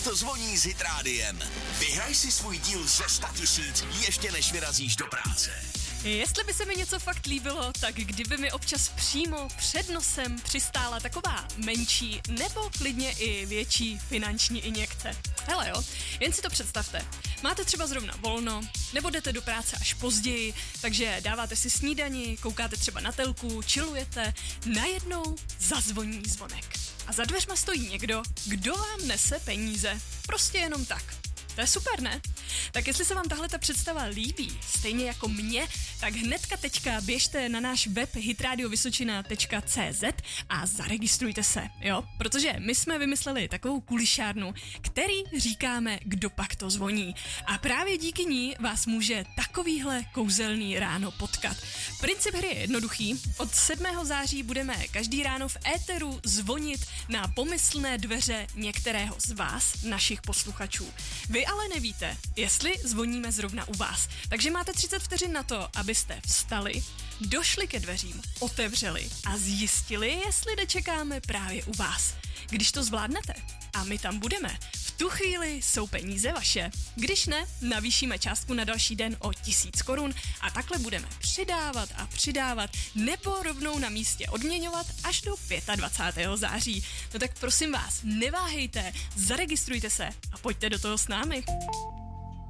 to zvoní s Hit Rádiem. Vyhraj si svůj díl ze 100 000 ještě než vyrazíš do práce. Jestli by se mi něco fakt líbilo, tak kdyby mi občas přímo před nosem přistála taková menší nebo klidně i větší finanční injekce. Hele jo, jen si to představte. Máte třeba zrovna volno, nebo jdete do práce až později, takže dáváte si snídani, koukáte třeba na telku, chillujete, najednou zazvoní zvonek. A za dveřma stojí někdo, kdo vám nese peníze. Prostě jenom tak. To je super, ne? Tak jestli se vám tahle ta představa líbí, stejně jako mě, tak hnedka teďka běžte na náš web hitradiovysočina.cz a zaregistrujte se, jo? Protože my jsme vymysleli takovou kulišárnu, který říkáme, kdo pak to zvoní. A právě díky ní vás může takovýhle kouzelný ráno potkat. Princip hry je jednoduchý. Od 7. září budeme každý ráno v éteru zvonit na pomyslné dveře některého z vás, našich posluchačů. Vy ale nevíte, jestli zvoníme zrovna u vás. Takže máte 30 vteřin na to, abyste vstali, došli ke dveřím, otevřeli a zjistili, jestli nečekáme právě u vás. Když to zvládnete a my tam budeme, v tu chvíli jsou peníze vaše. Když ne, navýšíme částku na další den o 1000 korun a takhle budeme přidávat nebo rovnou na místě odměňovat až do 25. září. No tak prosím vás, neváhejte, zaregistrujte se a pojďte do toho s námi.